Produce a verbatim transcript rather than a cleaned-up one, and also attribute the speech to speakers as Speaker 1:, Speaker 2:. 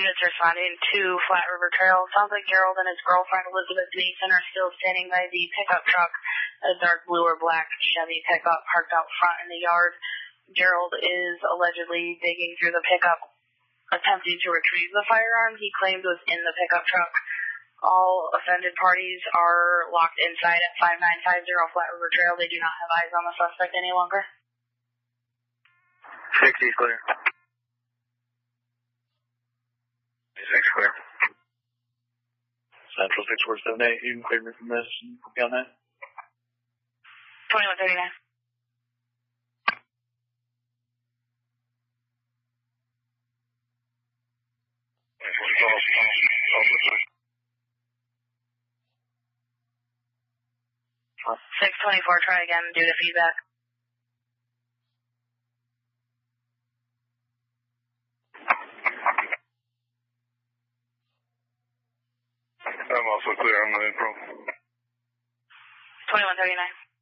Speaker 1: Units responding to Flat River Trail. Sounds like Gerald and his girlfriend Elizabeth Mason are still standing by the pickup truck, a dark blue or black Chevy pickup parked out front in the yard. Gerald is allegedly digging through the pickup, attempting to retrieve the firearm he claimed was in the pickup truck. All offended parties are locked inside at five nine five zero Flat River Trail. They do not have eyes on the suspect any longer.
Speaker 2: sixty is clear. six clear.
Speaker 3: Central six four seven eight, you can clear me from this and be on that.
Speaker 1: twenty-one thirty-nine. six twenty-four, try again due to feedback.
Speaker 2: I'm also clear on the info.
Speaker 1: twenty-one thirty-nine.